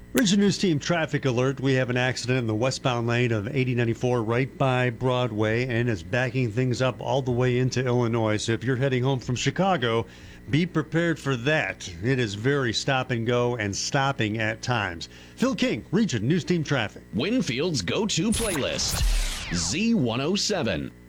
Region News Team traffic alert. We have an accident in the westbound lane of 8094 right by Broadway and is backing things up all the way into Illinois. So if you're heading home from Chicago, be prepared for that. It is very stop and go and stopping at times. Phil King, Region News Team traffic. Winfield's go-to playlist, Z107.